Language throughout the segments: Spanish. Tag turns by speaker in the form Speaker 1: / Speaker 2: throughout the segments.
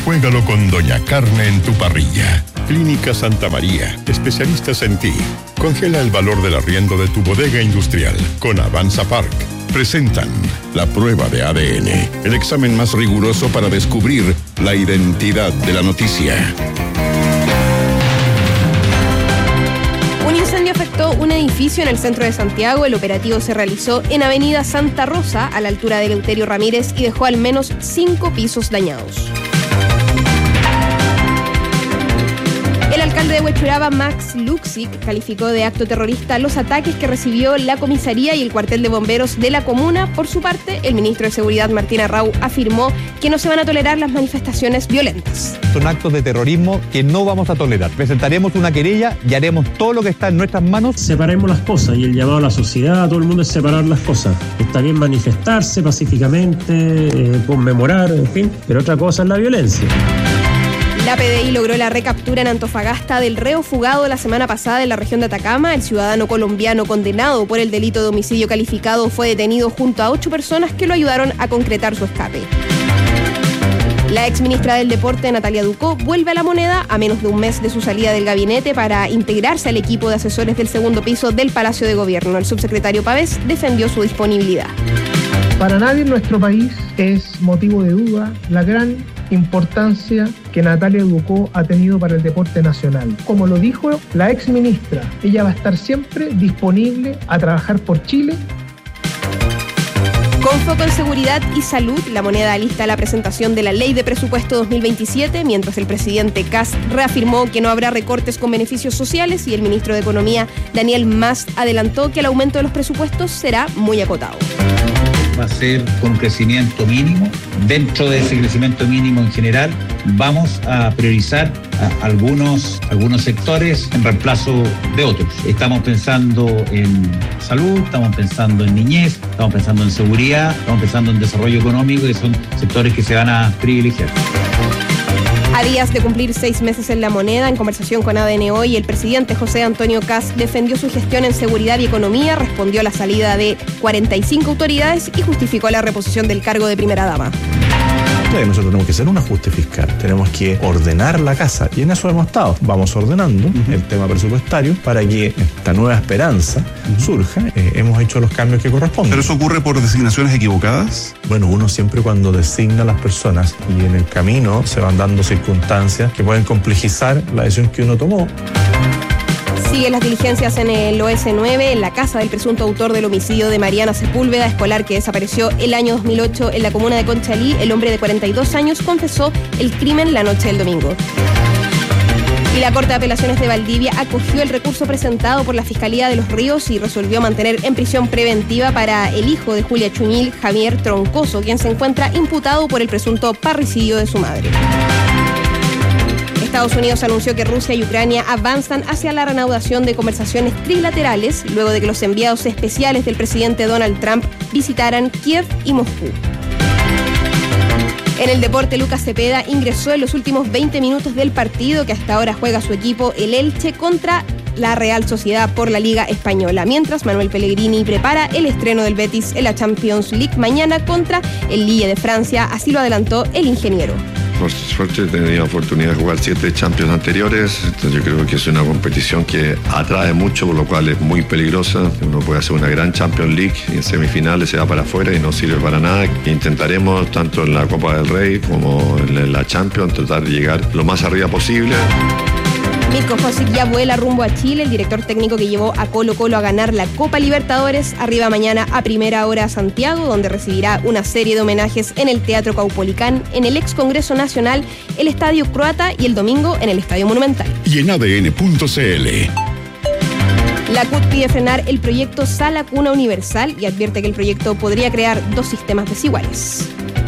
Speaker 1: Juégalo con Doña Carne en tu parrilla. Clínica Santa María, especialistas en ti. Congela el valor del arriendo de tu bodega industrial con Avanza Park. Presentan la prueba de ADN, el examen más riguroso para descubrir la identidad de la noticia.
Speaker 2: Un incendio afectó un edificio en el centro de Santiago. El operativo se realizó en Avenida Santa Rosa, a la altura de Eleuterio Ramírez, y dejó al menos 5 pisos dañados. El alcalde de Huechuraba, Max Luxic, calificó de acto terrorista los ataques que recibió la comisaría y el cuartel de bomberos de la comuna. Por su parte, el ministro de Seguridad, Martín Arrau, afirmó que no se van a tolerar las manifestaciones violentas.
Speaker 3: Son actos de terrorismo que no vamos a tolerar. Presentaremos una querella y haremos todo lo que está en nuestras manos.
Speaker 4: Separemos las cosas, y el llamado a la sociedad, a todo el mundo, es separar las cosas. Está bien manifestarse pacíficamente, conmemorar, en fin, pero otra cosa es la violencia.
Speaker 2: La PDI logró la recaptura en Antofagasta del reo fugado la semana pasada en la región de Atacama. El ciudadano colombiano condenado por el delito de homicidio calificado fue detenido junto a 8 personas que lo ayudaron a concretar su escape. La exministra del Deporte, Natalia Ducó, vuelve a La Moneda a menos de un mes de su salida del gabinete para integrarse al equipo de asesores del segundo piso del Palacio de Gobierno. El subsecretario Pavés defendió su disponibilidad.
Speaker 5: Para nadie en nuestro país es motivo de duda la gran importancia que Natalia Ducó ha tenido para el deporte nacional. Como lo dijo la exministra, ella va a estar siempre disponible a trabajar por Chile.
Speaker 2: Con foco en seguridad y salud, La Moneda alista la presentación de la Ley de Presupuesto 2027, mientras el presidente Kast reafirmó que no habrá recortes con beneficios sociales y el ministro de Economía, Daniel Mas, adelantó que el aumento de los presupuestos será muy acotado.
Speaker 6: Va a ser con crecimiento mínimo. Dentro de ese crecimiento mínimo en general, vamos a priorizar a algunos sectores en reemplazo de otros. Estamos pensando en salud, estamos pensando en niñez, estamos pensando en seguridad, estamos pensando en desarrollo económico, que son sectores que se van a privilegiar.
Speaker 2: A días de cumplir 6 meses en La Moneda, en conversación con ADN Hoy, el presidente José Antonio Kast defendió su gestión en seguridad y economía, respondió a la salida de 45 autoridades y justificó la reposición del cargo de primera dama.
Speaker 7: Nosotros tenemos que hacer un ajuste fiscal, tenemos que ordenar la casa y en eso hemos estado. Vamos ordenando el tema presupuestario para que esta nueva esperanza surja. Hemos hecho los cambios que corresponden.
Speaker 8: ¿Pero eso ocurre por designaciones equivocadas?
Speaker 7: Bueno, uno siempre cuando designa a las personas y en el camino se van dando circunstancias que pueden complejizar la decisión que uno tomó.
Speaker 2: Siguen las diligencias en el OS9, en la casa del presunto autor del homicidio de Mariana Sepúlveda, escolar que desapareció el año 2008 en la comuna de Conchalí. El hombre de 42 años confesó el crimen la noche del domingo. Y la Corte de Apelaciones de Valdivia acogió el recurso presentado por la Fiscalía de Los Ríos y resolvió mantener en prisión preventiva para el hijo de Julia Chuñil, Javier Troncoso, quien se encuentra imputado por el presunto parricidio de su madre. Estados Unidos anunció que Rusia y Ucrania avanzan hacia la reanudación de conversaciones trilaterales luego de que los enviados especiales del presidente Donald Trump visitaran Kiev y Moscú. En el deporte, Lucas Cepeda ingresó en los últimos 20 minutos del partido que hasta ahora juega su equipo, el Elche, contra la Real Sociedad por la Liga Española, mientras Manuel Pellegrini prepara el estreno del Betis en la Champions League mañana contra el Lille de Francia, así lo adelantó el ingeniero.
Speaker 9: Por suerte he tenido oportunidad de jugar 7 Champions anteriores, entonces yo creo que es una competición que atrae mucho, por lo cual es muy peligrosa. Uno puede hacer una gran Champions League y en semifinales se va para afuera y no sirve para nada. Intentaremos, tanto en la Copa del Rey como en la Champions, tratar de llegar lo más arriba posible.
Speaker 2: Mirko Josic ya vuela rumbo a Chile. El director técnico que llevó a Colo-Colo a ganar la Copa Libertadores arriba mañana a primera hora a Santiago, donde recibirá una serie de homenajes en el Teatro Caupolicán, en el ex Congreso Nacional, el Estadio Croata y el domingo en el Estadio Monumental.
Speaker 1: Y en ADN.cl.
Speaker 2: La CUT pide frenar el proyecto Sala Cuna Universal y advierte que el proyecto podría crear 2 sistemas desiguales.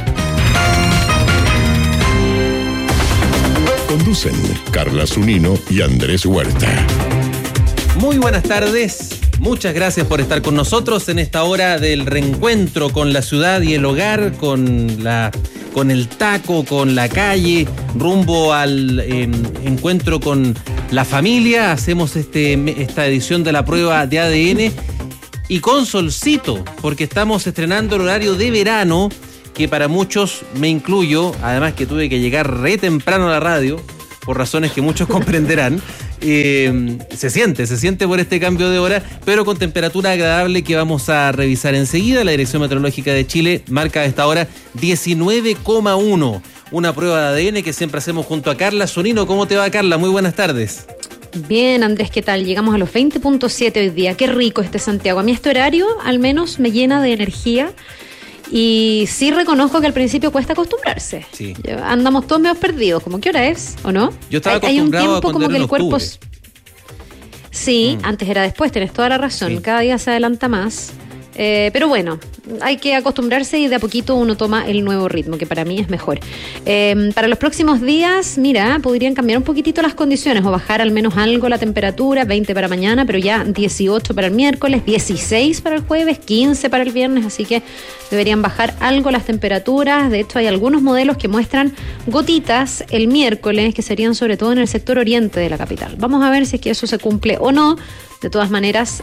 Speaker 1: Conducen Carla Zunino y Andrés Huerta.
Speaker 10: Muy buenas tardes. Muchas gracias por estar con nosotros en esta hora del reencuentro con la ciudad y el hogar, con el taco, con la calle, rumbo al encuentro con la familia. Hacemos esta edición de la prueba de ADN y con solcito, porque estamos estrenando el horario de verano que para muchos, me incluyo, además que tuve que llegar re temprano a la radio, por razones que muchos comprenderán, se siente por este cambio de hora, pero con temperatura agradable que vamos a revisar enseguida. La Dirección Meteorológica de Chile marca a esta hora 19,1. Una prueba de ADN que siempre hacemos junto a Carla Sonino. ¿Cómo te va, Carla? Muy buenas tardes.
Speaker 11: Bien, Andrés, ¿qué tal? Llegamos a los 20.7 hoy día. Qué rico este Santiago. A mí este horario al menos me llena de energía. Y sí reconozco que al principio cuesta acostumbrarse.
Speaker 10: Sí.
Speaker 11: Andamos todos medio perdidos. ¿Cómo qué hora es o no?
Speaker 10: Yo estaba
Speaker 11: hay un
Speaker 10: acostumbrado
Speaker 11: tiempo
Speaker 10: a
Speaker 11: como que el cuerpo...
Speaker 10: octubre.
Speaker 11: Sí, antes era después, tenés toda la razón.
Speaker 10: Sí.
Speaker 11: Cada día se adelanta más. Pero bueno, hay que acostumbrarse y de a poquito uno toma el nuevo ritmo, que para mí es mejor. Para los próximos días, mira, podrían cambiar un poquitito las condiciones o bajar al menos algo la temperatura, 20 para mañana, pero ya 18 para el miércoles, 16 para el jueves, 15 para el viernes, así que deberían bajar algo las temperaturas. De hecho, hay algunos modelos que muestran gotitas el miércoles, que serían sobre todo en el sector oriente de la capital. Vamos a ver si es que eso se cumple o no. De todas maneras...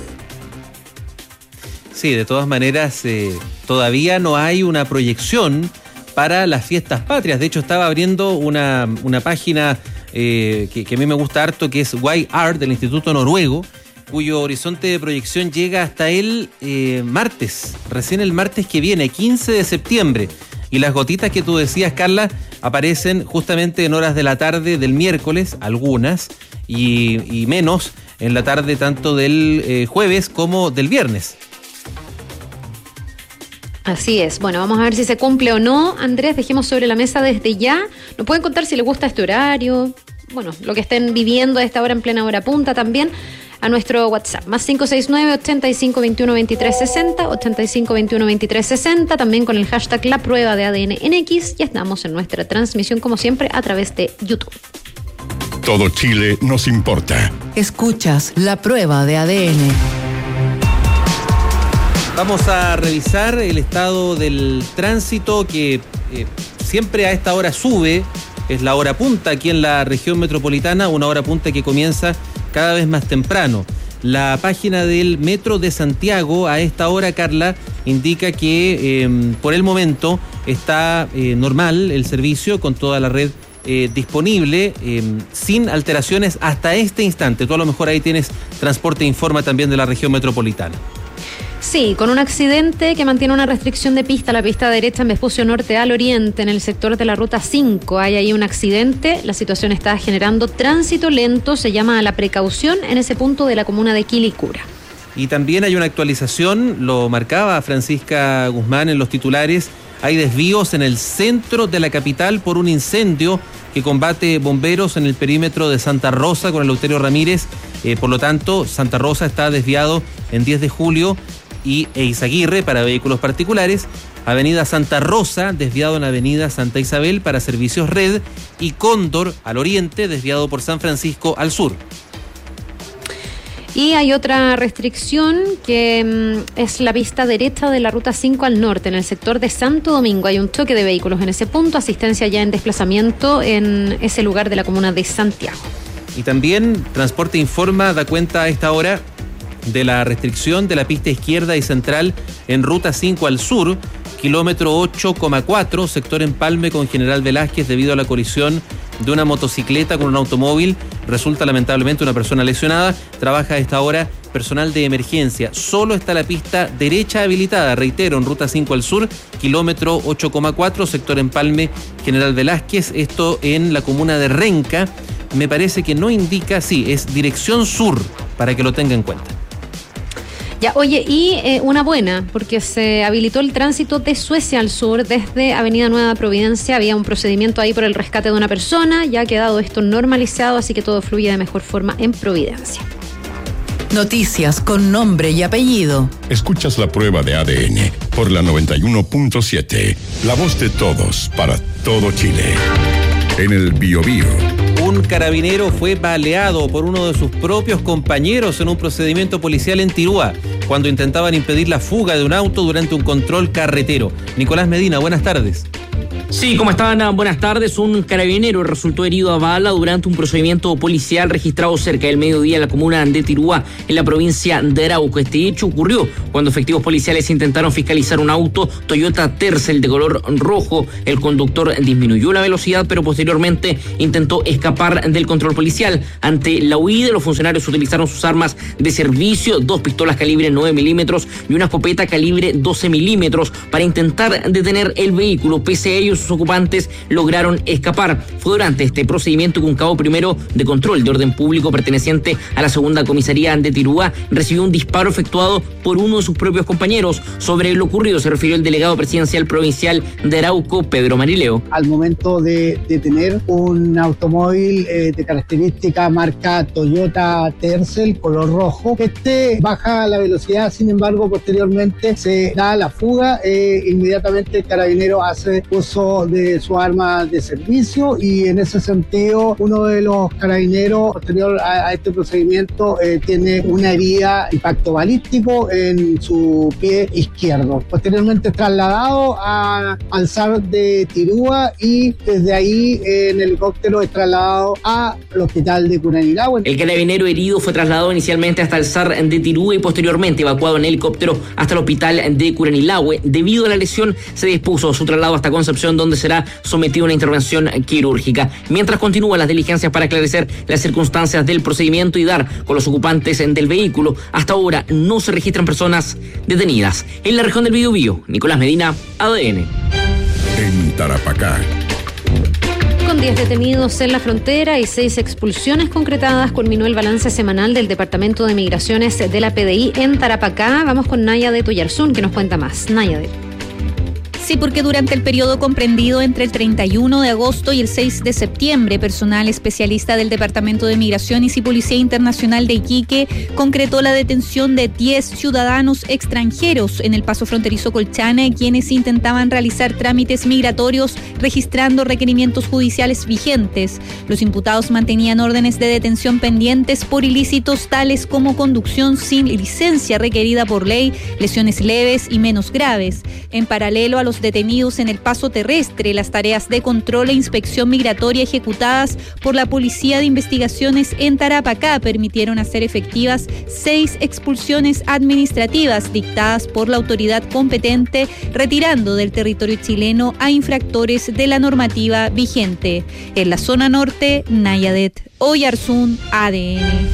Speaker 10: Sí, de todas maneras, todavía no hay una proyección para las fiestas patrias. De hecho, estaba abriendo una página que a mí me gusta harto, que es YARD, del Instituto Noruego, cuyo horizonte de proyección llega hasta el martes, recién el martes que viene, 15 de septiembre. Y las gotitas que tú decías, Carla, aparecen justamente en horas de la tarde del miércoles, algunas, y menos en la tarde tanto del jueves como del viernes.
Speaker 11: Así es. Bueno, vamos a ver si se cumple o no. Andrés, dejemos sobre la mesa desde ya. Nos pueden contar si les gusta este horario, bueno, lo que estén viviendo a esta hora en plena hora punta también, a nuestro WhatsApp, más 569-8521-2360, 8521-2360, también con el hashtag La Prueba de ADN NX. Ya estamos en nuestra transmisión, como siempre, a través de YouTube.
Speaker 1: Todo Chile nos importa.
Speaker 12: Escuchas La Prueba de ADN.
Speaker 10: Vamos a revisar el estado del tránsito que siempre a esta hora sube. Es la hora punta aquí en la región metropolitana, una hora punta que comienza cada vez más temprano. La página del Metro de Santiago a esta hora, Carla, indica que por el momento está normal el servicio con toda la red disponible, sin alteraciones hasta este instante. Tú a lo mejor ahí tienes Transporte Informa también de la región metropolitana.
Speaker 11: Sí, con un accidente que mantiene una restricción de pista, la pista derecha en Vespucio Norte al Oriente, en el sector de la Ruta 5. Hay ahí un accidente, la situación está generando tránsito lento, se llama a la precaución en ese punto de la comuna de Quilicura.
Speaker 10: Y también hay una actualización, lo marcaba Francisca Guzmán en los titulares, hay desvíos en el centro de la capital por un incendio que combate bomberos en el perímetro de Santa Rosa con Eleuterio Ramírez. Por lo tanto, Santa Rosa está desviado en 10 de julio e Izaguirre para vehículos particulares, Avenida Santa Rosa desviado en Avenida Santa Isabel para servicios red y Cóndor al oriente desviado por San Francisco al sur.
Speaker 11: Y hay otra restricción que es la pista derecha de la Ruta 5 al norte, en el sector de Santo Domingo. Hay un choque de vehículos en ese punto, asistencia ya en desplazamiento en ese lugar de la comuna de Santiago.
Speaker 10: Y también Transporte Informa da cuenta a esta hora de la restricción de la pista izquierda y central en Ruta 5 al sur, kilómetro 8,4, sector Empalme con General Velázquez, debido a la colisión de una motocicleta con un automóvil. Resulta lamentablemente una persona lesionada. Trabaja a esta hora personal de emergencia. Solo está la pista derecha habilitada, reitero, en Ruta 5 al sur, kilómetro 8,4, sector Empalme General Velázquez, esto en la comuna de Renca. Me parece que no indica, sí, es dirección sur, para que lo tenga en cuenta.
Speaker 11: Ya, oye, y una buena, porque se habilitó el tránsito de Suecia al sur desde Avenida Nueva Providencia. Había un procedimiento ahí por el rescate de una persona, ya ha quedado esto normalizado, así que todo fluye de mejor forma en Providencia.
Speaker 12: Noticias con nombre y apellido.
Speaker 1: Escuchas La Prueba de ADN por la 91.7. La voz de todos para todo Chile. En el Biobío.
Speaker 10: Un carabinero fue baleado por uno de sus propios compañeros en un procedimiento policial en Tirúa, cuando intentaban impedir la fuga de un auto durante un control carretero. Nicolás Medina, buenas tardes.
Speaker 13: Sí, ¿cómo están? Buenas tardes. Un carabinero resultó herido a bala durante un procedimiento policial registrado cerca del mediodía en la comuna de Tirúa, en la provincia de Arauco. Este hecho ocurrió cuando efectivos policiales intentaron fiscalizar un auto Toyota Tercel de color rojo. El conductor disminuyó la velocidad, pero posteriormente intentó escapar del control policial. Ante la huida, los funcionarios utilizaron sus armas de servicio, 2 pistolas calibre 9 milímetros y una escopeta calibre 12 milímetros para intentar detener el vehículo. Pese a ello, sus ocupantes lograron escapar. Fue durante este procedimiento que un cabo primero de control de orden público perteneciente a la segunda comisaría de Tirúa recibió un disparo efectuado por uno de sus propios compañeros. Sobre lo ocurrido se refirió el delegado presidencial provincial de Arauco, Pedro Marileo.
Speaker 14: Al momento de detener un automóvil de característica marca Toyota Tercel, color rojo, baja la velocidad, sin embargo, posteriormente se da la fuga. Inmediatamente el carabinero hace uso de su arma de servicio y en ese sentido uno de los carabineros posterior a este procedimiento tiene una herida, impacto balístico en su pie izquierdo. Posteriormente trasladado al SAR de Tirúa y desde ahí en helicóptero es trasladado al hospital de Curanilahue.
Speaker 13: El carabinero herido fue trasladado inicialmente hasta el SAR de Tirúa y posteriormente evacuado en helicóptero hasta el hospital de Curanilahue. Debido a la lesión se dispuso su traslado hasta Concepción, donde será sometido a una intervención quirúrgica. Mientras continúan las diligencias para esclarecer las circunstancias del procedimiento y dar con los ocupantes del vehículo, hasta ahora no se registran personas detenidas. En la región del Biobío, Nicolás Medina, ADN.
Speaker 1: En Tarapacá.
Speaker 11: Con 10 detenidos en la frontera y 6 expulsiones concretadas, culminó el balance semanal del Departamento de Migraciones de la PDI en Tarapacá. Vamos con Nayadet Oyarzún, que nos cuenta más. Nayadet.
Speaker 15: Sí, porque durante el periodo comprendido entre el 31 de agosto y el 6 de septiembre, personal especialista del Departamento de Migraciones y Policía Internacional de Iquique concretó la detención de 10 ciudadanos extranjeros en el paso fronterizo Colchane, quienes intentaban realizar trámites migratorios registrando requerimientos judiciales vigentes. Los imputados mantenían órdenes de detención pendientes por ilícitos tales como conducción sin licencia requerida por ley, lesiones leves y menos graves. En paralelo a los detenidos en el paso terrestre, las tareas de control e inspección migratoria ejecutadas por la Policía de Investigaciones en Tarapacá permitieron hacer efectivas 6 expulsiones administrativas dictadas por la autoridad competente, retirando del territorio chileno a infractores de la normativa vigente. En la zona norte, Nayadet Oyarzún, ADN.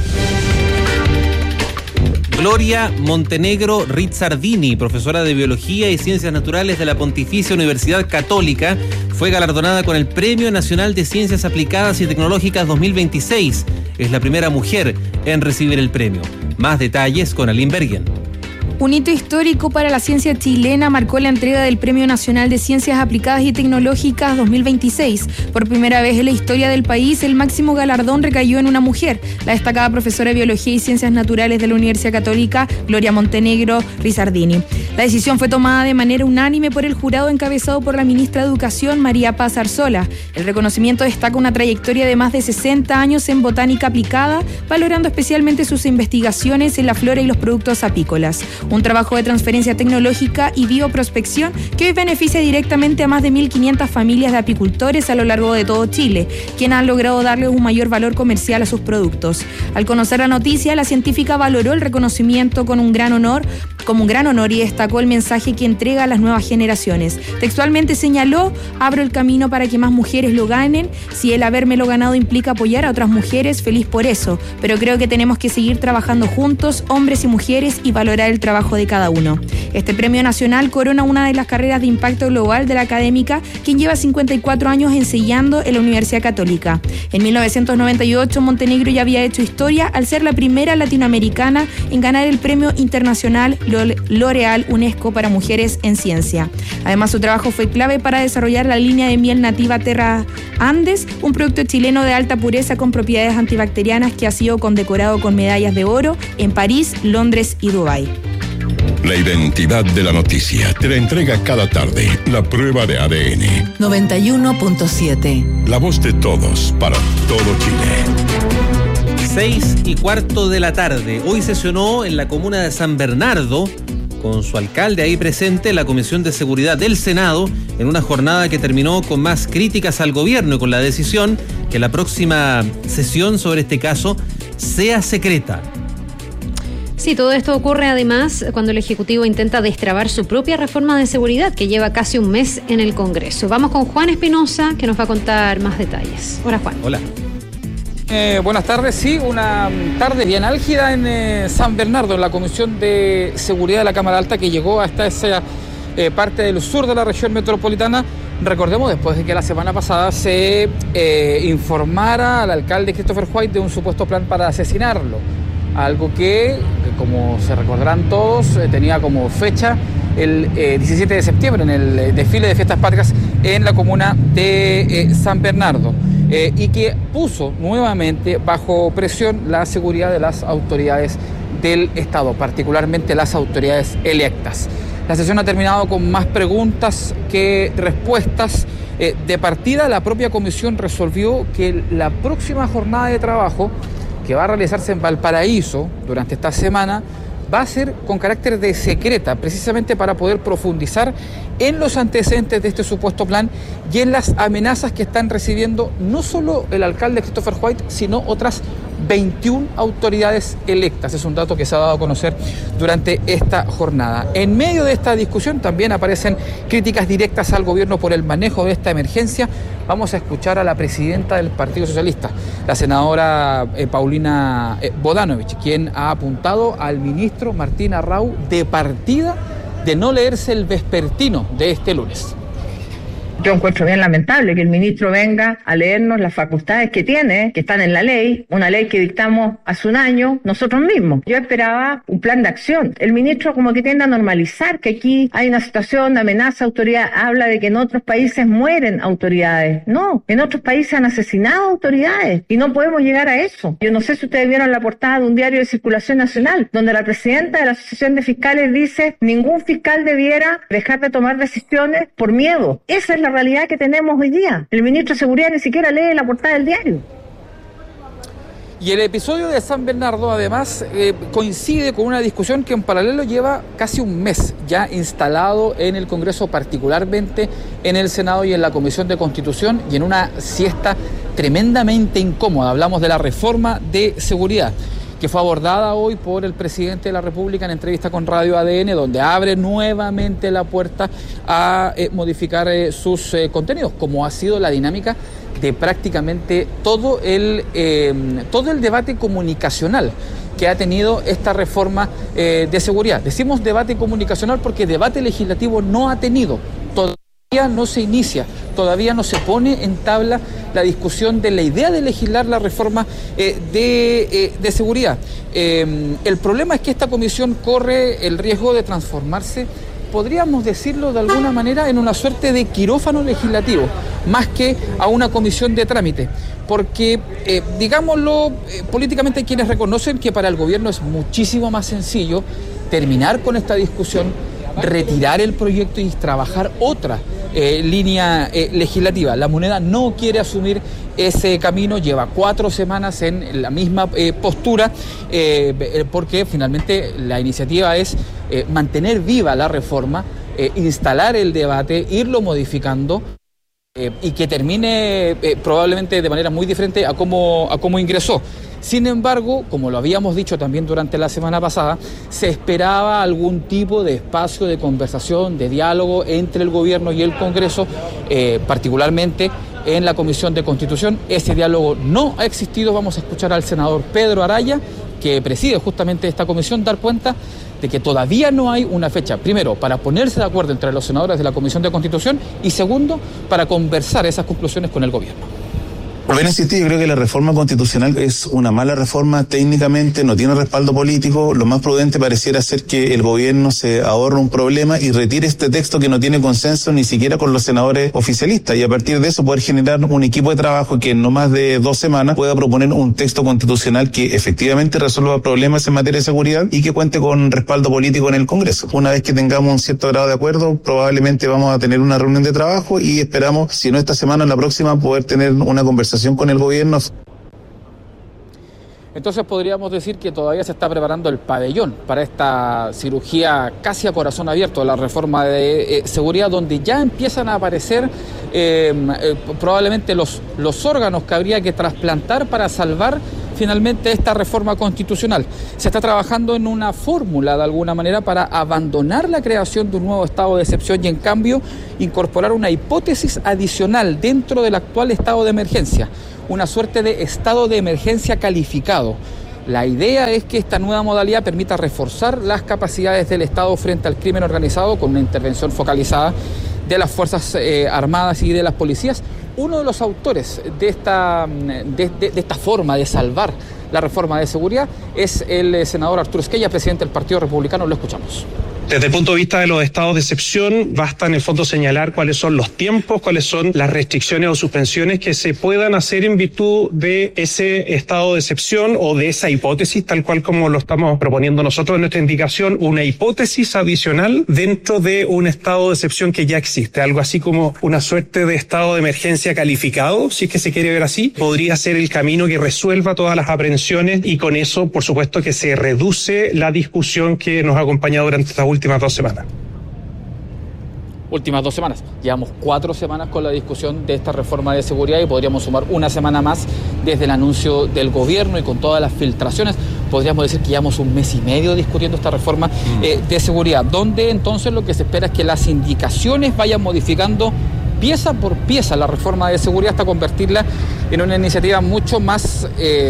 Speaker 10: Gloria Montenegro Rizzardini, profesora de Biología y Ciencias Naturales de la Pontificia Universidad Católica, fue galardonada con el Premio Nacional de Ciencias Aplicadas y Tecnológicas 2026. Es la primera mujer en recibir el premio. Más detalles con Aline Bergen.
Speaker 16: Un hito histórico para la ciencia chilena marcó la entrega del Premio Nacional de Ciencias Aplicadas y Tecnológicas 2026. Por primera vez en la historia del país, el máximo galardón recayó en una mujer, la destacada profesora de Biología y Ciencias Naturales de la Universidad Católica, Gloria Montenegro Rizzardini. La decisión fue tomada de manera unánime por el jurado encabezado por la ministra de Educación, María Paz Arzola. El reconocimiento destaca una trayectoria de más de 60 años en botánica aplicada, valorando especialmente sus investigaciones en la flora y los productos apícolas. Un trabajo de transferencia tecnológica y bioprospección que hoy beneficia directamente a más de 1.500 familias de apicultores a lo largo de todo Chile, quienes han logrado darle un mayor valor comercial a sus productos. Al conocer la noticia, la científica valoró el reconocimiento como un gran honor y destacó el mensaje que entrega a las nuevas generaciones. Textualmente señaló: abro el camino para que más mujeres lo ganen. Si el habérmelo ganado implica apoyar a otras mujeres, feliz por eso, pero creo que tenemos que seguir trabajando juntos, hombres y mujeres, y valorar el trabajo de cada uno. Este premio nacional corona una de las carreras de impacto global de la académica, quien lleva 54 años enseñando en la Universidad Católica. En 1998, Montenegro ya había hecho historia al ser la primera latinoamericana en ganar el Premio Internacional L'Oréal UNESCO para Mujeres en Ciencia. Además, su trabajo fue clave para desarrollar la línea de miel nativa Terra Andes, un producto chileno de alta pureza con propiedades antibacterianas que ha sido condecorado con medallas de oro en París, Londres y Dubái.
Speaker 1: La identidad de la noticia te la entrega cada tarde la prueba de ADN.
Speaker 12: 91.7.
Speaker 1: La voz de todos para todo Chile.
Speaker 10: 6:15 de la tarde. Hoy sesionó en la comuna de San Bernardo con su alcalde ahí presente, la Comisión de Seguridad del Senado, en una jornada que terminó con más críticas al gobierno y con la decisión que la próxima sesión sobre este caso sea secreta.
Speaker 11: Sí, todo esto ocurre además cuando el Ejecutivo intenta destrabar su propia reforma de seguridad que lleva casi un mes en el Congreso. Vamos con Juan Espinosa, que nos va a contar más detalles. Hola, Juan.
Speaker 10: Hola.
Speaker 17: Buenas tardes, sí, una tarde bien álgida en San Bernardo, en la Comisión de Seguridad de la Cámara Alta, que llegó hasta esa parte del sur de la región metropolitana. Recordemos, después de que la semana pasada se informara al alcalde Christopher White de un supuesto plan para asesinarlo, algo que como se recordarán todos, tenía como fecha el 17 de septiembre en el desfile de fiestas patrias en la comuna de San Bernardo. Y que puso nuevamente bajo presión la seguridad de las autoridades del Estado, particularmente las autoridades electas. La sesión ha terminado con más preguntas que respuestas. De partida, la propia comisión resolvió que la próxima jornada de trabajo, que va a realizarse en Valparaíso durante esta semana, va a ser con carácter de secreta, precisamente para poder profundizar en los antecedentes de este supuesto plan y en las amenazas que están recibiendo no solo el alcalde Christopher White, sino otras 21 autoridades electas. Es un dato que se ha dado a conocer durante esta jornada. En medio de esta discusión también aparecen críticas directas al gobierno por el manejo de esta emergencia. Vamos a escuchar a la presidenta del Partido Socialista, la senadora Paulina Bodanovich, quien ha apuntado al ministro Martín Arrau de partida de no leerse el vespertino de este lunes.
Speaker 18: Yo encuentro bien lamentable que el ministro venga a leernos las facultades que tiene, que están en la ley, una ley que dictamos hace un año nosotros mismos. Yo esperaba un plan de acción. El ministro como que tiende a normalizar que aquí hay una situación de amenaza a autoridad. Habla de que en otros países mueren autoridades. No, en otros países han asesinado autoridades y no podemos llegar a eso. Yo no sé si ustedes vieron la portada de un diario de circulación nacional, donde la presidenta de la Asociación de Fiscales dice: ningún fiscal debiera dejar de tomar decisiones por miedo. Esa es la realidad que tenemos hoy día. El ministro de Seguridad ni siquiera lee la portada del diario.
Speaker 17: Y el episodio de San Bernardo además coincide con una discusión que en paralelo lleva casi un mes ya instalado en el Congreso, particularmente en el Senado y en la Comisión de Constitución, y en una siesta tremendamente incómoda. Hablamos de la reforma de seguridad, que fue abordada hoy por el presidente de la República en entrevista con Radio ADN, donde abre nuevamente la puerta a modificar sus contenidos, como ha sido la dinámica de prácticamente todo el debate comunicacional que ha tenido esta reforma de seguridad. Decimos debate comunicacional porque debate legislativo no ha tenido. Todavía no se inicia, todavía no se pone en tabla la discusión de la idea de legislar la reforma de seguridad. El problema es que esta comisión corre el riesgo de transformarse, podríamos decirlo de alguna manera, en una suerte de quirófano legislativo, más que a una comisión de trámite. Porque, digámoslo, políticamente hay quienes reconocen que para el gobierno es muchísimo más sencillo terminar con esta discusión, retirar el proyecto y trabajar otra línea legislativa. La Moneda no quiere asumir ese camino, lleva 4 semanas en la misma postura, porque finalmente la iniciativa es mantener viva la reforma, instalar el debate, irlo modificando y que termine probablemente de manera muy diferente a cómo ingresó. Sin embargo, como lo habíamos dicho también durante la semana pasada, se esperaba algún tipo de espacio de conversación, de diálogo entre el gobierno y el Congreso, particularmente en la Comisión de Constitución. Ese diálogo no ha existido. Vamos a escuchar al senador Pedro Araya, que preside justamente esta comisión, dar cuenta de que todavía no hay una fecha, primero, para ponerse de acuerdo entre los senadores de la Comisión de Constitución y segundo, para conversar esas conclusiones con el gobierno.
Speaker 19: Por bien insistir, yo creo que la reforma constitucional es una mala reforma técnicamente, no tiene respaldo político. Lo más prudente pareciera ser que el gobierno se ahorre un problema y retire este texto que no tiene consenso ni siquiera con los senadores oficialistas, y a partir de eso poder generar un equipo de trabajo que en no más de 2 semanas pueda proponer un texto constitucional que efectivamente resuelva problemas en materia de seguridad y que cuente con respaldo político en el Congreso. Una vez que tengamos un cierto grado de acuerdo, probablemente vamos a tener una reunión de trabajo y esperamos, si no esta semana, la próxima, poder tener una conversación con el gobierno.
Speaker 17: Entonces podríamos decir que todavía se está preparando el pabellón para esta cirugía casi a corazón abierto de la reforma de seguridad, donde ya empiezan a aparecer probablemente los órganos que habría que trasplantar para salvar finalmente esta reforma constitucional. Se está trabajando en una fórmula de alguna manera para abandonar la creación de un nuevo estado de excepción y en cambio incorporar una hipótesis adicional dentro del actual estado de emergencia, una suerte de estado de emergencia calificado. La idea es que esta nueva modalidad permita reforzar las capacidades del Estado frente al crimen organizado con una intervención focalizada de las Fuerzas Armadas y de las policías. Uno de los autores de esta forma de salvar la reforma de seguridad es el senador Arturo Esquella, presidente del Partido Republicano. Lo escuchamos.
Speaker 20: Desde el punto de vista de los estados de excepción, basta en el fondo señalar cuáles son los tiempos, cuáles son las restricciones o suspensiones que se puedan hacer en virtud de ese estado de excepción o de esa hipótesis, tal cual como lo estamos proponiendo nosotros en nuestra indicación, una hipótesis adicional dentro de un estado de excepción que ya existe, algo así como una suerte de estado de emergencia calificado, si es que se quiere ver así, podría ser el camino que resuelva todas las aprehensiones y con eso, por supuesto, que se reduce la discusión que nos ha acompañado durante estas últimas 2 semanas.
Speaker 17: Últimas 2 semanas. Llevamos 4 semanas con la discusión de esta reforma de seguridad y podríamos sumar una semana más desde el anuncio del gobierno y con todas las filtraciones. Podríamos decir que llevamos 1 mes y medio discutiendo esta reforma de seguridad, donde entonces lo que se espera es que las indicaciones vayan modificando pieza por pieza la reforma de seguridad hasta convertirla en una iniciativa mucho más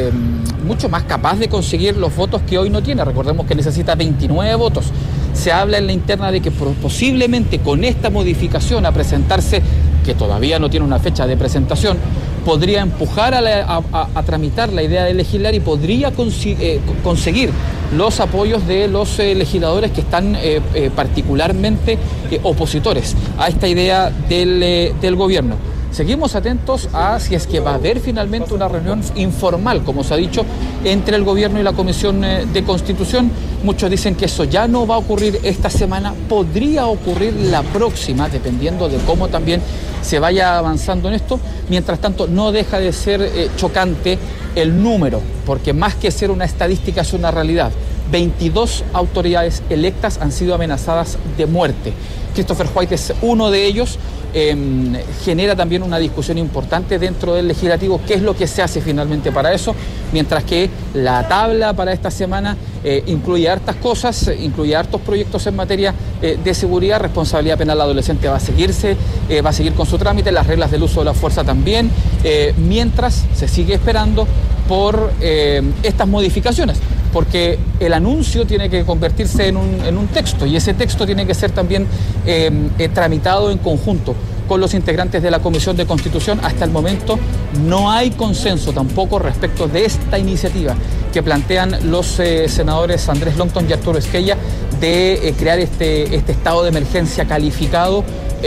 Speaker 17: capaz de conseguir los votos que hoy no tiene. Recordemos que necesita 29 votos. Se habla en la interna de que posiblemente con esta modificación a presentarse, que todavía no tiene una fecha de presentación, podría empujar a tramitar la idea de legislar y podría conseguir los apoyos de los legisladores que están particularmente opositores a esta idea del gobierno. Seguimos atentos a si es que va a haber finalmente una reunión informal, como se ha dicho, entre el gobierno y la Comisión de Constitución. Muchos dicen que eso ya no va a ocurrir esta semana, podría ocurrir la próxima, dependiendo de cómo también se vaya avanzando en esto. Mientras tanto, no deja de ser chocante el número, porque más que ser una estadística es una realidad. 22 autoridades electas han sido amenazadas de muerte. Christopher White es uno de ellos. Genera también una discusión importante dentro del legislativo, qué es lo que se hace finalmente para eso, mientras que la tabla para esta semana incluye hartas cosas, incluye hartos proyectos en materia de seguridad. Responsabilidad penal adolescente va a seguir con su trámite, las reglas del uso de la fuerza también, mientras se sigue esperando por estas modificaciones, porque el anuncio tiene que convertirse en un texto y ese texto tiene que ser también tramitado en conjunto con los integrantes de la Comisión de Constitución. Hasta el momento no hay consenso tampoco respecto de esta iniciativa que plantean los senadores Andrés Longton y Arturo Esquella de crear este estado de emergencia calificado.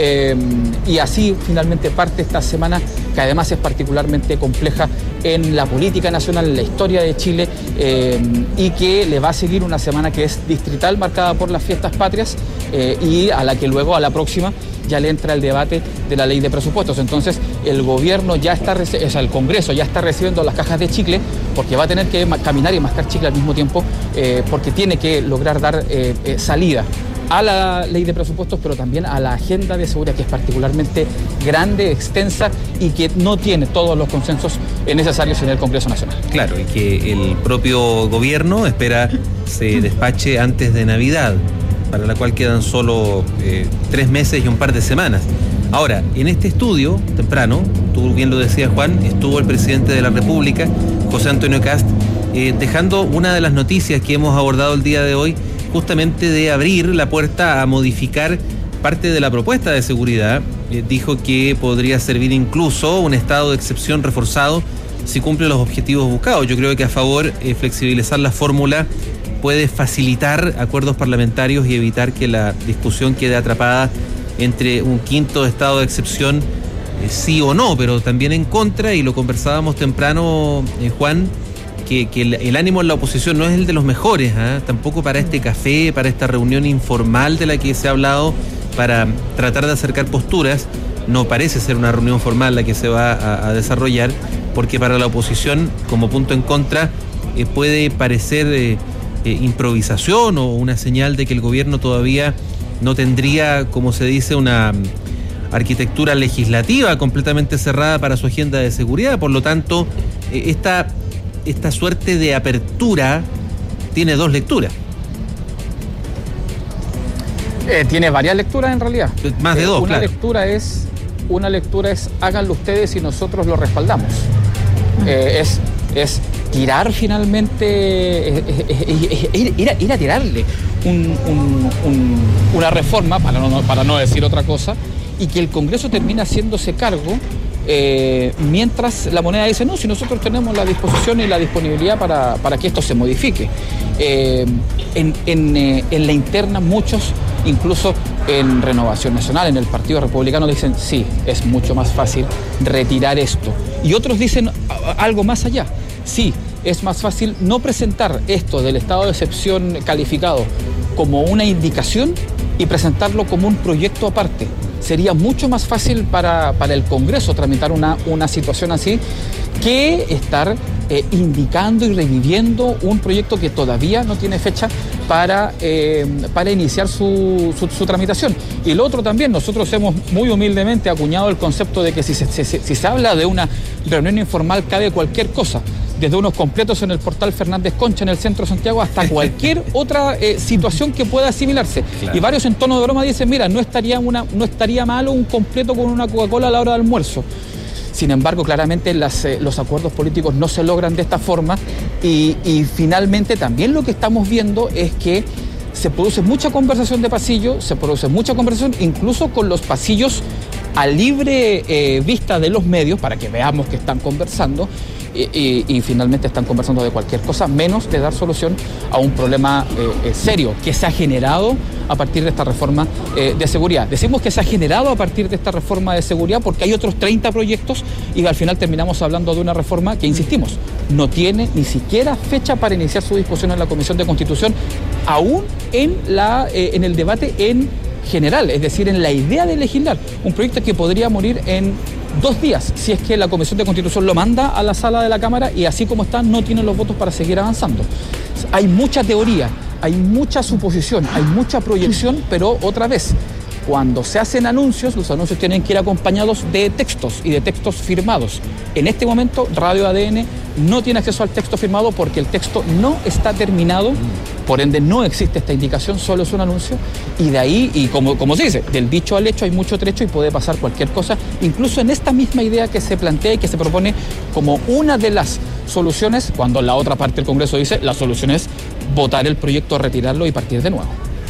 Speaker 17: Y así finalmente parte esta semana, que además es particularmente compleja en la política nacional, en la historia de Chile, y que le va a seguir una semana que es distrital, marcada por las fiestas patrias, y a la que luego, a la próxima, ya le entra el debate de la ley de presupuestos. Entonces el gobierno ya está, el Congreso ya está recibiendo las cajas de chicle, porque va a tener que caminar y mascar chicle al mismo tiempo, porque tiene que lograr dar salida a la ley de presupuestos, pero también a la agenda de seguridad, que es particularmente grande, extensa y que no tiene todos los consensos necesarios en el Congreso Nacional.
Speaker 10: Claro, y que el propio gobierno espera se despache antes de Navidad, para la cual quedan solo 3 meses y un par de semanas. Ahora, en este estudio, temprano, tú bien lo decías, Juan, estuvo el presidente de la República, José Antonio Kast, dejando una de las noticias que hemos abordado el día de hoy, justamente de abrir la puerta a modificar parte de la propuesta de seguridad. Dijo que podría servir incluso un estado de excepción reforzado si cumple los objetivos buscados. Yo creo que a favor flexibilizar la fórmula puede facilitar acuerdos parlamentarios y evitar que la discusión quede atrapada entre un quinto estado de excepción, sí o no, pero también en contra, y lo conversábamos temprano, Juan, que el ánimo en la oposición no es el de los mejores, tampoco para este café, para esta reunión informal de la que se ha hablado, para tratar de acercar posturas. No parece ser una reunión formal la que se va a desarrollar, porque para la oposición, como punto en contra, puede parecer improvisación o una señal de que el gobierno todavía no tendría, como se dice, una arquitectura legislativa completamente cerrada para su agenda de seguridad. Por lo tanto, esta suerte de apertura tiene dos lecturas.
Speaker 17: Tiene varias lecturas en realidad.
Speaker 10: Más de dos, claro.
Speaker 17: Una lectura es háganlo ustedes y nosotros lo respaldamos. Es tirar finalmente, ir a tirarle una reforma, para no decir otra cosa, y que el Congreso termina haciéndose cargo mientras la moneda dice no, si nosotros tenemos la disposición y la disponibilidad para que esto se modifique. En la interna muchos, incluso en Renovación Nacional, en el Partido Republicano, dicen sí, es mucho más fácil retirar esto. Y otros dicen algo más allá. Sí, es más fácil no presentar esto del estado de excepción calificado como una indicación y presentarlo como un proyecto aparte. Sería mucho más fácil para el Congreso tramitar una situación así que estar indicando y reviviendo un proyecto que todavía no tiene fecha para iniciar su tramitación. Y lo otro también, nosotros hemos muy humildemente acuñado el concepto de que si se habla de una reunión informal cabe cualquier cosa, desde unos completos en el portal Fernández Concha en el centro de Santiago hasta cualquier otra situación que pueda asimilarse. Claro. Y varios en tono de broma dicen, mira, no estaría malo un completo con una Coca-Cola a la hora del almuerzo. Sin embargo, claramente los acuerdos políticos no se logran de esta forma y finalmente también lo que estamos viendo es que se produce mucha conversación de pasillo, se produce mucha conversación incluso con los pasillos a libre vista de los medios para que veamos que están conversando y finalmente están conversando de cualquier cosa menos de dar solución a un problema serio que se ha generado a partir de esta reforma de seguridad. Decimos que se ha generado a partir de esta reforma de seguridad porque hay otros 30 proyectos y al final terminamos hablando de una reforma que, insistimos, no tiene ni siquiera fecha para iniciar su discusión en la Comisión de Constitución, aún en el debate en general, es decir, en la idea de legislar. Un proyecto que podría morir en 2 días, si es que la Comisión de Constitución lo manda a la sala de la Cámara y así como está, no tienen los votos para seguir avanzando. Hay mucha teoría, hay mucha suposición, hay mucha proyección, pero otra vez, cuando se hacen anuncios, los anuncios tienen que ir acompañados de textos y de textos firmados. En este momento, Radio ADN no tiene acceso al texto firmado porque el texto no está terminado, por ende no existe esta indicación, solo es un anuncio, y de ahí, y como se dice, del dicho al hecho hay mucho trecho y puede pasar cualquier cosa, incluso en esta misma idea que se plantea y que se propone como una de las soluciones, cuando la otra parte del Congreso dice, la solución es votar el proyecto, retirarlo y partir de nuevo.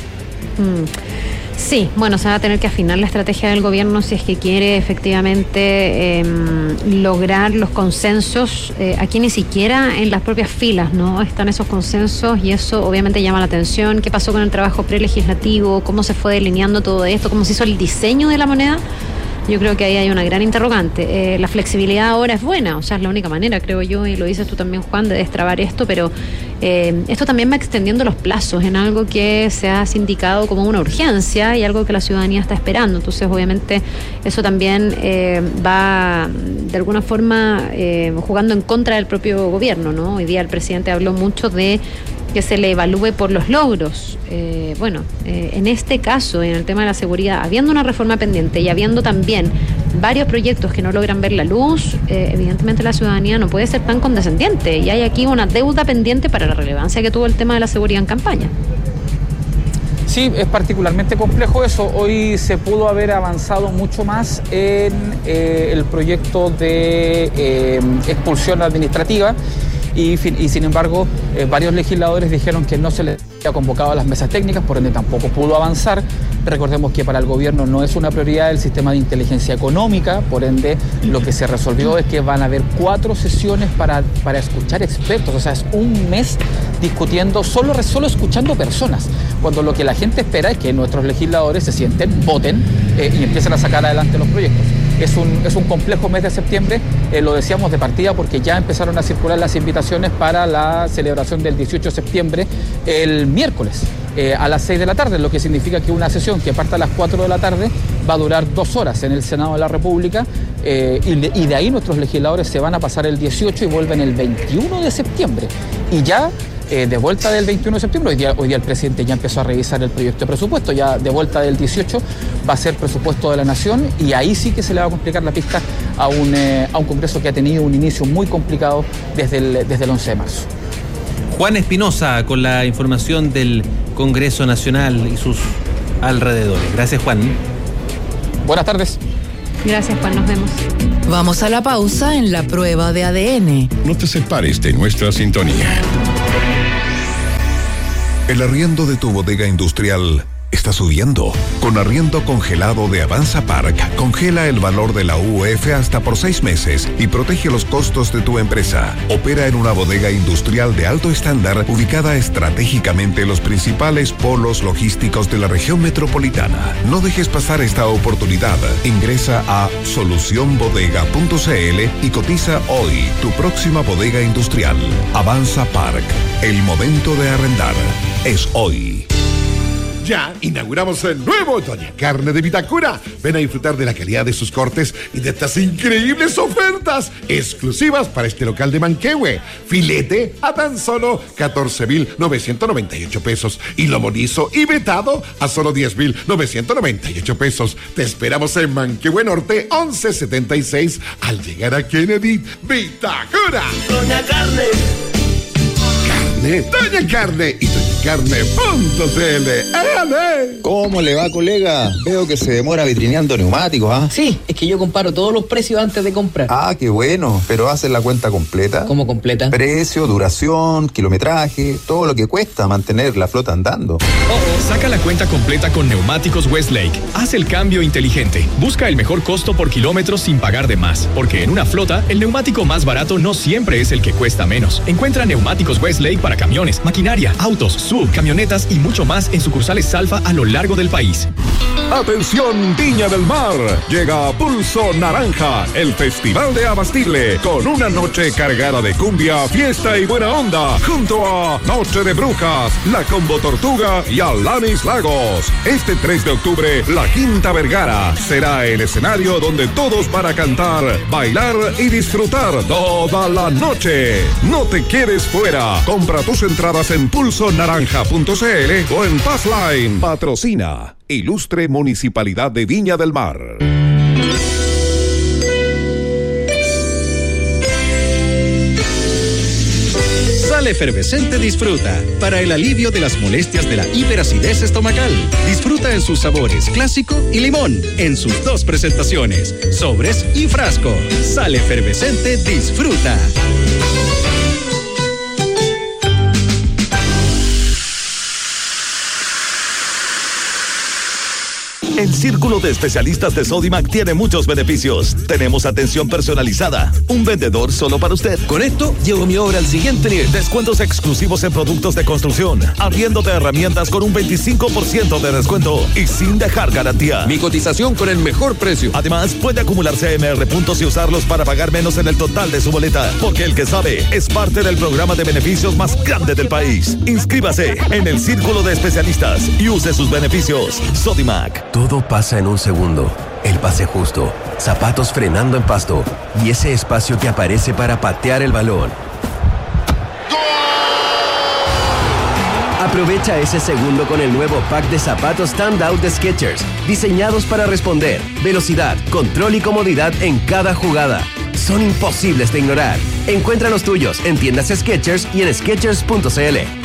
Speaker 11: Sí, bueno, se va a tener que afinar la estrategia del gobierno si es que quiere efectivamente lograr los consensos. Aquí ni siquiera en las propias filas, ¿no? Están esos consensos y eso obviamente llama la atención. ¿Qué pasó con el trabajo prelegislativo? ¿Cómo se fue delineando todo esto? ¿Cómo se hizo el diseño de la moneda? Yo creo que ahí hay una gran interrogante. La flexibilidad ahora es buena, o sea, es la única manera, creo yo, y lo dices tú también, Juan, de destrabar esto, pero esto también va extendiendo los plazos en algo que se ha sindicado como una urgencia y algo que la ciudadanía está esperando. Entonces, obviamente, eso también va, de alguna forma, jugando en contra del propio gobierno, ¿no? Hoy día el presidente habló mucho de que se le evalúe por los logros. En este caso, en el tema de la seguridad, habiendo una reforma pendiente y habiendo también varios proyectos que no logran ver la luz, evidentemente la ciudadanía no puede ser tan condescendiente y hay aquí una deuda pendiente para la relevancia que tuvo el tema de la seguridad en campaña.
Speaker 17: Sí, es particularmente complejo eso. Hoy se pudo haber avanzado mucho más en el proyecto de expulsión administrativa. Y sin embargo, varios legisladores dijeron que no se les había convocado a las mesas técnicas, por ende tampoco pudo avanzar. Recordemos que para el gobierno no es una prioridad el sistema de inteligencia económica, por ende lo que se resolvió es que van a haber 4 sesiones para escuchar expertos, o sea, es un mes discutiendo, solo escuchando personas, cuando lo que la gente espera es que nuestros legisladores se sienten, voten y empiecen a sacar adelante los proyectos. Es un complejo mes de septiembre, lo decíamos de partida porque ya empezaron a circular las invitaciones para la celebración del 18 de septiembre el miércoles a las 6 de la tarde, lo que significa que una sesión que parte a las 4 de la tarde va a durar 2 horas en el Senado de la República y de ahí nuestros legisladores se van a pasar el 18 y vuelven el 21 de septiembre. Y ya de vuelta del 21 de septiembre, hoy día el presidente ya empezó a revisar el proyecto de presupuesto, ya de vuelta del 18 va a ser presupuesto de la Nación, y ahí sí que se le va a complicar la pista a un Congreso que ha tenido un inicio muy complicado desde el 11 de marzo.
Speaker 10: Juan Espinosa con la información del Congreso Nacional y sus alrededores. Gracias, Juan.
Speaker 17: Buenas tardes.
Speaker 11: Gracias, Juan, nos vemos.
Speaker 12: Vamos a la pausa en la prueba de ADN.
Speaker 1: No te separes de nuestra sintonía.
Speaker 21: El arriendo de tu bodega industrial está subiendo. Con arriendo congelado de Avanza Park, congela el valor de la UF hasta por 6 meses y protege los costos de tu empresa. Opera en una bodega industrial de alto estándar ubicada estratégicamente en los principales polos logísticos de la región metropolitana. No dejes pasar esta oportunidad. Ingresa a solucionbodega.cl y cotiza hoy tu próxima bodega industrial. Avanza Park. El momento de arrendar es hoy.
Speaker 22: Ya inauguramos el nuevo Doña Carne de Vitacura. Ven a disfrutar de la calidad de sus cortes y de estas increíbles ofertas exclusivas para este local de Manquehue. Filete a tan solo 14,998 pesos y lomo liso y vetado a solo 10,998 pesos. Te esperamos en Manquehue Norte 1176 al llegar a Kennedy. Vitacura.
Speaker 23: Doña Carne.
Speaker 22: Doña Carne y doñacarne.cl.
Speaker 24: ¿Cómo le va, colega? Veo que se demora vitrineando neumáticos, ¿ah?
Speaker 25: Sí, es que yo comparo todos los precios antes de comprar.
Speaker 24: Ah, qué bueno. ¿Pero haces la cuenta completa?
Speaker 25: ¿Cómo completa?
Speaker 24: Precio, duración, kilometraje, todo lo que cuesta mantener la flota andando.
Speaker 26: Saca la cuenta completa con Neumáticos Westlake. Haz el cambio inteligente. Busca el mejor costo por kilómetro sin pagar de más. Porque en una flota, el neumático más barato no siempre es el que cuesta menos. Encuentra Neumáticos Westlake para camiones, maquinaria, autos, sub, camionetas y mucho más en sucursales Salfa a lo largo del país.
Speaker 21: Atención, Viña del Mar. Llega a Pulso Naranja, el festival de Abastible, con una noche cargada de cumbia, fiesta y buena onda, junto a Noche de Brujas, La Combo Tortuga y Alanis Lagos. Este 3 de octubre, La Quinta Vergara será el escenario donde todos van a cantar, bailar y disfrutar toda la noche. No te quedes fuera. Compra tus entradas en pulsonaranja.cl o en Passline. Patrocina Ilustre Municipalidad de Viña del Mar.
Speaker 27: Sal Efervescente Disfruta, para el alivio de las molestias de la hiperacidez estomacal. Disfruta en sus sabores clásico y limón, en sus 2 presentaciones, sobres y frasco. Sal Efervescente Disfruta.
Speaker 28: El Círculo de Especialistas de Sodimac tiene muchos beneficios. Tenemos atención personalizada, un vendedor solo para usted.
Speaker 27: Con esto, llevo mi obra al siguiente nivel.
Speaker 28: Descuentos exclusivos en productos de construcción, arriendo de herramientas con un 25% de descuento y sin dejar garantía.
Speaker 27: Mi cotización con el mejor precio.
Speaker 28: Además, puede acumular CMR puntos y usarlos para pagar menos en el total de su boleta, porque el que sabe es parte del programa de beneficios más grande del país. Inscríbase en el Círculo de Especialistas y use sus beneficios. Sodimac.
Speaker 29: Todo pasa en un segundo. El pase justo, zapatos frenando en pasto y ese espacio que aparece para patear el balón. Aprovecha ese segundo con el nuevo pack de zapatos Standout de Skechers, diseñados para responder, velocidad, control y comodidad en cada jugada. Son imposibles de ignorar. Encuentra los tuyos en tiendas Skechers y en Skechers.cl.